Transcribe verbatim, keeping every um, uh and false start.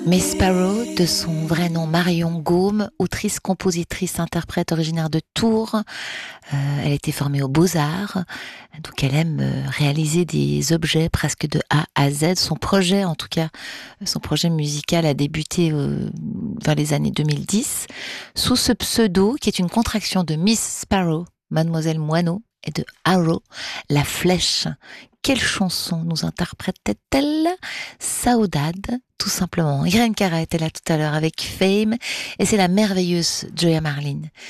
Miss Sparrow, de son vrai nom Marion Gaume, autrice, compositrice, interprète originaire de Tours. Euh, elle était formée aux Beaux-Arts, donc elle aime euh, réaliser des objets presque de A à Z. Son projet, en tout cas, son projet musical a débuté euh, vers les années deux mille dix, sous ce pseudo qui est une contraction de Miss Sparrow, Mademoiselle Moineau, et de Arrow, la flèche. Quelle chanson nous interprétait-elle? Saudade, tout simplement. Irene Cara était là tout à l'heure avec Fame, et c'est la merveilleuse Joya Marlin